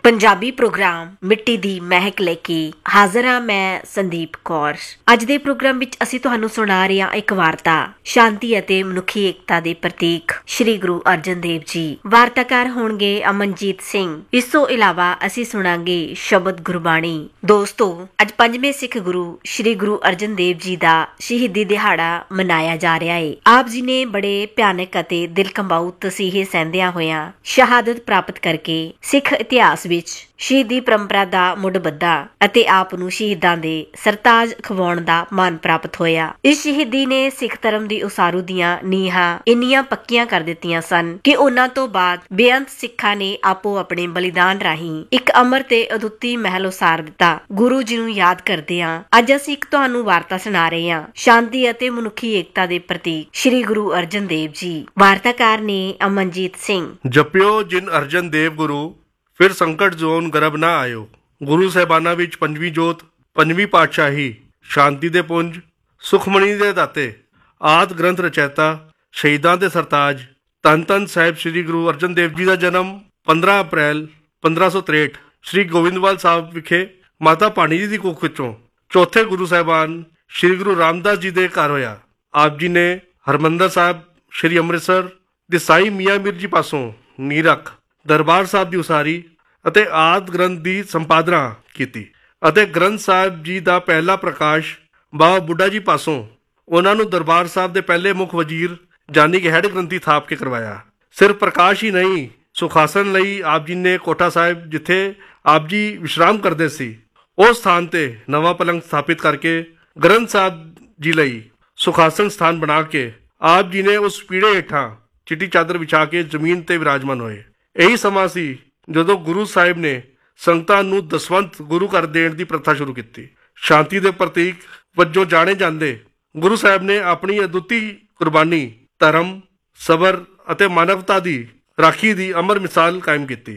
Punjabi programme ਮਿੱਟੀ ਦੀ ਮਹਿਕ ਲੈ ਕੇ ਹਾਜ਼ਰ ਹਾਂ ਮੈਂ ਸੰਦੀਪ ਕੌਰ। ਅੱਜ ਦੇ ਪ੍ਰੋਗਰਾਮ ਵਿੱਚ ਅਸੀਂ ਤੁਹਾਨੂੰ ਸੁਣਾ ਰਹੇ ਹਾਂ ਇੱਕ ਵਾਰਤਾ, ਸ਼ਾਂਤੀ ਅਤੇ ਮਨੁੱਖੀ ਏਕਤਾ ਦੇ ਪ੍ਰਤੀਕ ਸ਼੍ਰੀ ਗੁਰੂ ਅਰਜਨ ਦੇਵ ਜੀ। ਵਾਰਤਾਕਾਰ ਹੋਣਗੇ ਅਮਨਜੀਤ ਸਿੰਘ। ਇਸ ਤੋਂ ਇਲਾਵਾ ਅਸੀਂ ਸੁਣਾਂਗੇ ਸ਼ਬਦ ਗੁਰਬਾਣੀ। ਦੋਸਤੋ, ਅੱਜ 5ਵੇਂ ਸਿੱਖ ਗੁਰੂ ਸ਼੍ਰੀ ਗੁਰੂ ਅਰਜਨ ਦੇਵ ਜੀ ਦਾ ਸ਼ਹੀਦੀ ਦਿਹਾੜਾ ਮਨਾਇਆ ਜਾ ਰਿਹਾ ਹੈ। ਆਪ ਜੀ ਨੇ ਬੜੇ ਭਿਆਨਕ ਅਤੇ ਦਿਲ ਕੰਬਾਊ ਤਸੀਹੇ ਸਹਿੰਦਿਆਂ ਹੋਇਆਂ ਸ਼ਹਾਦਤ ਪ੍ਰਾਪਤ ਕਰਕੇ ਸਿੱਖ ਇਤਿਹਾਸ ਵਿੱਚ ਸ਼ਹੀਦੀ ਪਰੰਪਰਾ ਦਾ ਮੁੱਢ ਬੱਧਾ ਅਤੇ ਆਪ ਨੂੰ ਸ਼ਹੀਦਾਂ ਦੇ ਸਰਤਾਜ ਖਵਾਉਣ ਦਾ ਮਾਣ ਪ੍ਰਾਪਤ ਹੋਇਆ। ਇਸ ਸ਼ਹੀਦੀ ਨੇ ਸਿੱਖ ਧਰਮ ਦੀ ਉਸਾਰੂ ਦੀਆਂ ਨੀਹਾਂ ਇੰਨੀਆਂ ਪੱਕੀਆਂ ਕਰ ਦਿੱਤੀਆਂ ਸਨ ਕਿ ਉਹਨਾਂ ਤੋਂ ਬਾਅਦ ਬੇਅੰਤ ਸਿੱਖਾਂ ਨੇ ਆਪੋ ਆਪਣੇ ਬਲੀਦਾਨ ਰਾਹੀਂ ਇੱਕ ਅਮਰ ਤੇ ਅਦੁੱਤੀ ਮਹਿਲ ਉਸਾਰ ਦਿੱਤਾ। ਗੁਰੂ ਜੀ ਨੂੰ ਯਾਦ ਕਰਦੇ ਹਾਂ ਅੱਜ ਅਸੀਂ ਇੱਕ ਤੁਹਾਨੂੰ ਵਾਰਤਾ ਸੁਣਾ ਰਹੇ ਹਾਂ, ਸ਼ਾਂਤੀ ਅਤੇ ਮਨੁੱਖੀ ਏਕਤਾ ਦੇ ਪ੍ਰਤੀਕ ਸ਼੍ਰੀ ਗੁਰੂ ਅਰਜਨ ਦੇਵ ਜੀ। ਵਾਰਤਾਕਾਰ ਨੇ ਅਮਨਜੀਤ ਸਿੰਘ। ਜਪਿਓ ਜਿਨ ਅਰਜਨ ਦੇਵ ਗੁਰੂ, ਫਿਰ ਸੰਕਟ ਜ਼ੋਨ ਗਰਭ ਨਾ ਆਇਓ। ਗੁਰੂ ਸਾਹਿਬਾਨਾਂ ਵਿੱਚ ਪੰਜਵੀਂ ਜੋਤ, ਪੰਜਵੀਂ ਪਾਤਸ਼ਾਹੀ, ਸ਼ਾਂਤੀ ਦੇ ਪੁੰਜ, ਸੁਖਮਣੀ ਦੇ ਦਾਤੇ, ਆਦਿ ਗ੍ਰੰਥ ਰਚੈਤਾ, ਸ਼ਹੀਦਾਂ ਦੇ ਸਰਤਾਜ, ਧੰਨ ਧੰਨ ਸਾਹਿਬ ਸ਼੍ਰੀ ਗੁਰੂ ਅਰਜਨ ਦੇਵ ਜੀ ਦਾ ਜਨਮ 15 ਅਪ੍ਰੈਲ 1563 ਸ਼੍ਰੀ ਗੋਬਿੰਦਵਾਲ ਸਾਹਿਬ ਵਿਖੇ ਮਾਤਾ ਭਾਨੀ ਜੀ ਦੀ ਕੁੱਖ ਵਿੱਚੋਂ ਚੌਥੇ ਗੁਰੂ ਸਾਹਿਬਾਨ ਸ਼੍ਰੀ ਗੁਰੂ ਰਾਮਦਾਸ ਜੀ ਦੇ ਘਰ ਹੋਇਆ। ਆਪ ਜੀ ਨੇ ਹਰਿਮੰਦਰ ਸਾਹਿਬ, ਸ਼੍ਰੀ ਅੰਮ੍ਰਿਤਸਰ ਦੇ ਸਾਈ ਮੀਆਂ ਮੀਰ ਜੀ ਪਾਸੋਂ ਨੀਂਹ ਰੱਖ ਦਰਬਾਰ ਸਾਹਿਬ ਦੀ ਉਸਾਰੀ ਅਤੇ ਆਦਿ ਗ੍ਰੰਥ ਦੀ ਸੰਪਾਦਨਾ ਕੀਤੀ ਅਤੇ ਗ੍ਰੰਥ ਸਾਹਿਬ ਜੀ ਦਾ ਪਹਿਲਾ ਪ੍ਰਕਾਸ਼ ਬਾਬਾ ਬੁੱਢਾ ਜੀ ਪਾਸੋਂ ਉਹਨਾਂ ਨੂੰ ਦਰਬਾਰ ਸਾਹਿਬ ਦੇ ਪਹਿਲੇ ਮੁੱਖ ਵਜ਼ੀਰ ਜਾਨੀ ਕਿ ਹੈਡ ਗ੍ਰੰਥੀ ਥਾਪ ਕੇ ਕਰਵਾਇਆ। ਸਿਰਫ ਪ੍ਰਕਾਸ਼ ਹੀ ਨਹੀਂ, ਸੁਖਾਸਨ ਲਈ ਆਪ ਜੀ ਨੇ ਕੋਠਾ ਸਾਹਿਬ, ਜਿੱਥੇ ਆਪ ਜੀ ਵਿਸ਼ਰਾਮ ਕਰਦੇ ਸੀ, ਉਸ ਸਥਾਨ ਤੇ ਨਵਾਂ ਪਲੰਗ ਸਥਾਪਿਤ ਕਰਕੇ ਗ੍ਰੰਥ ਸਾਹਿਬ ਜੀ ਲਈ ਸੁਖਾਸਨ ਸਥਾਨ ਬਣਾ ਕੇ ਆਪ ਜੀ ਨੇ ਉਸ ਪੀੜੇ ਹੇਠਾਂ ਚਿੱਟੀ ਚਾਦਰ ਵਿਛਾ ਕੇ ਜ਼ਮੀਨ ਤੇ ਵਿਰਾਜਮਾਨ ਹੋਏ। ਇਹੀ ਸਮਾਂ ਸੀ ਜਦੋਂ ਗੁਰੂ ਸਾਹਿਬ ਨੇ ਸੰਗਤਾਂ ਨੂੰ ਦਸਵੰਧ ਗੁਰੂ ਘਰ ਦੇਣ ਦੀ ਪ੍ਰਥਾ ਸ਼ੁਰੂ ਕੀਤੀ। ਸ਼ਾਂਤੀ ਦੇ ਪ੍ਰਤੀਕ ਵਜੋਂ ਜਾਣੇ ਜਾਂਦੇ ਗੁਰੂ ਸਾਹਿਬ ਨੇ ਆਪਣੀ ਅਦੁੱਤੀ ਕੁਰਬਾਨੀ, ਧਰਮ, ਸਬਰ ਅਤੇ ਮਾਨਵਤਾ ਦੀ ਰਾਖੀ ਦੀ ਅਮਰ ਮਿਸਾਲ ਕਾਇਮ ਕੀਤੀ।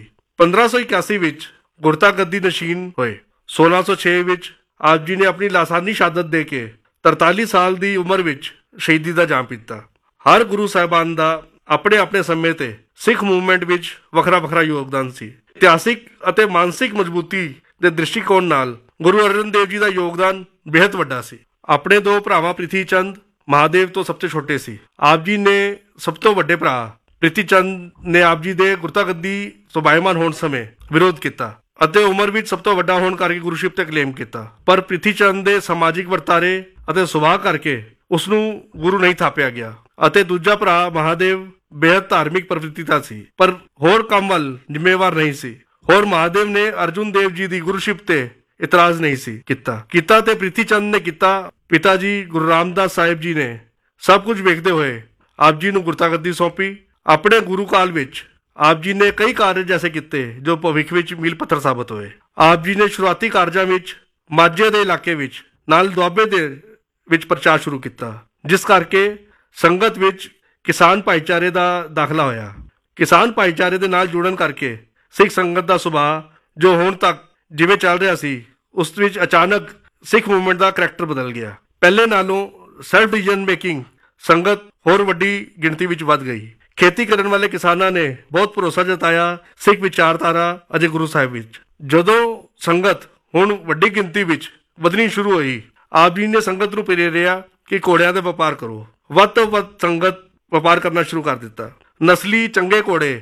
1581 ਵਿੱਚ ਗੁਰਤਾ ਗੱਦੀ ਨਸ਼ੀਨ ਹੋਏ। 1606 ਵਿੱਚ ਆਪ ਜੀ ਨੇ ਆਪਣੀ ਲਾਸਾਨੀ ਸ਼ਹਾਦਤ ਦੇ ਕੇ 43 ਸਾਲ ਦੀ ਉਮਰ ਵਿੱਚ ਸ਼ਹੀਦੀ ਦਾ ਜਾਮ ਪੀਤਾ। ਹਰ ਗੁਰੂ ਸਾਹਿਬਾਨ ਦਾ ਆਪਣੇ ਆਪਣੇ ਸਮੇਂ ਤੇ ਸਿੱਖ ਮੂਵਮੈਂਟ ਵਿੱਚ ਵੱਖਰਾ ਵੱਖਰਾ ਯੋਗਦਾਨ ਸੀ। ਇਤਿਹਾਸਿਕ ਅਤੇ ਮਾਨਸਿਕ ਮਜ਼ਬੂਤੀ ਦੇ ਦ੍ਰਿਸ਼ਟੀਕੋਣ ਨਾਲ ਗੁਰੂ ਅਰਜਨ ਦੇਵ ਜੀ ਦਾ ਯੋਗਦਾਨ ਬੇहद ਵੱਡਾ ਸੀ। ਆਪਣੇ ਦੋ ਭਰਾਵਾਂ ਪ੍ਰਿਥੀ ਚੰਦ ਮਹਾਦੇਵ ਤੋਂ ਸਭ ਤੋਂ ਛੋਟੇ ਸੀ। ਆਪ ਜੀ ਨੇ ਸਭ ਤੋਂ ਵੱਡੇ ਭਰਾ ਪ੍ਰਿਥੀ ਚੰਦ ਨੇ ਆਪ ਜੀ ਦੇ ਗੁਰਤਾ ਗੱਦੀ ਸੁਭਾਇਮਾਨ ਹੋਣ ਸਮੇਂ ਵਿਰੋਧ ਕੀਤਾ ਅਤੇ ਉਮਰ ਵਿੱਚ ਸਭ ਤੋਂ ਵੱਡਾ ਹੋਣ ਕਰਕੇ ਗੁਰੂਸ਼ਿਪ ਤੇ ਕਲੇਮ ਕੀਤਾ, ਪਰ ਪ੍ਰਿਥੀ ਚੰਦ ਦੇ ਸਮਾਜਿਕ ਵਰਤਾਰੇ ਅਤੇ ਸੁਭਾਅ ਕਰਕੇ ਉਸ ਨੂੰ ਗੁਰੂ ਨਹੀਂ ਥਾਪਿਆ ਗਿਆ। ਅਤੇ ਦੂਜਾ ਭਰਾ ਮਹਾਦੇਵ ਬੇहद ਧਾਰਮਿਕ ਪ੍ਰਵਿਰਤੀ ਦਾ ਸੀ, ਪਰ ਹੋਰ ਕੰਮ ਵੱਲ ਜ਼ਿੰਮੇਵਾਰ ਨਹੀਂ ਸੀ। ਹੋਰ ਮਹਾਦੇਵ ਨੇ ਅਰਜੁਨ ਦੇਵ ਜੀ ਦੀ ਗੁਰੂਸ਼ਿਪ ਤੇ ਇਤਰਾਜ਼ ਨਹੀਂ ਸੀ ਕੀਤਾ ਤੇ ਪ੍ਰਿਥੀ ਚੰਦ ਨੇ ਕੀਤਾ। ਪਿਤਾ ਜੀ ਗੁਰੂ ਰਾਮਦਾਸ ਸਾਹਿਬ ਜੀ ਨੇ ਸਭ ਕੁਝ ਵੇਖਦੇ ਹੋਏ ਆਪ ਜੀ ਨੂੰ ਗੁਰਤਾ ਗੱਦੀ ਸੌਂਪੀ। ਆਪਣੇ ਗੁਰੂ ਕਾਲ ਵਿੱਚ ਆਪ ਜੀ ਨੇ ਕਈ ਕਾਰਜ ਐਸੇ ਕੀਤੇ ਜੋ ਭਵਿੱਖ ਵਿੱਚ ਮੀਲ ਪੱਥਰ ਸਾਬਤ ਹੋਏ। ਆਪ ਜੀ ਨੇ ਸ਼ੁਰੂਆਤੀ ਕਾਰਜਾਂ ਵਿੱਚ ਮਾਝੇ ਦੇ ਇਲਾਕੇ ਵਿੱਚ ਨਾਲ ਦੁਆਬੇ ਦੇ ਵਿੱਚ ਪ੍ਰਚਾਰ ਸ਼ੁਰੂ ਕੀਤਾ, ਜਿਸ ਕਰਕੇ ਸੰਗਤ ਵਿੱਚ ਕਿਸਾਨ ਭਾਈਚਾਰੇ ਦਾ ਦਾਖਲਾ ਹੋਇਆ। ਕਿਸਾਨ ਭਾਈਚਾਰੇ ਦੇ ਨਾਲ ਜੁੜਨ ਕਰਕੇ ਸਿੱਖ ਸੰਗਤ ਦਾ ਸੁਭਾਅ ਜੋ ਹੁਣ ਤੱਕ ਜਿਵੇਂ ਚੱਲ ਰਿਹਾ ਸੀ, ਉਸ ਵਿੱਚ ਅਚਾਨਕ ਸਿੱਖ ਮੂਵਮੈਂਟ ਦਾ ਕਰੈਕਟਰ ਬਦਲ ਗਿਆ। ਪਹਿਲੇ ਨਾਲੋਂ ਸੈਲਫ ਡਿਸੀਜਨ ਮੇਕਿੰਗ ਸੰਗਤ ਹੋਰ ਵੱਡੀ ਗਿਣਤੀ ਵਿੱਚ ਵੱਧ ਗਈ। ਖੇਤੀ ਕਰਨ ਵਾਲੇ ਕਿਸਾਨਾਂ ਨੇ ਬਹੁਤ ਭਰੋਸਾ ਜਤਾਇਆ ਸਿੱਖ ਵਿਚਾਰਧਾਰਾ ਅਤੇ ਗੁਰੂ ਸਾਹਿਬ ਵਿੱਚ। ਜਦੋਂ ਸੰਗਤ ਹੁਣ ਵੱਡੀ ਗਿਣਤੀ ਵਿੱਚ ਵਧਣੀ ਸ਼ੁਰੂ ਹੋਈ, ਆਪ ਜੀ ਨੇ ਸੰਗਤ ਨੂੰ ਪ੍ਰੇਰਿਆ ਕਿ ਘੋੜਿਆਂ ਦਾ ਵਪਾਰ ਕਰੋ। ਵੱਧ ਤੋਂ ਵੱਧ ਸੰਗਤ ਵਪਾਰ ਕਰਨਾ ਸ਼ੁਰੂ ਕਰ ਦਿੱਤਾ। ਨਸਲੀ ਚੰਗੇ ਘੋੜੇ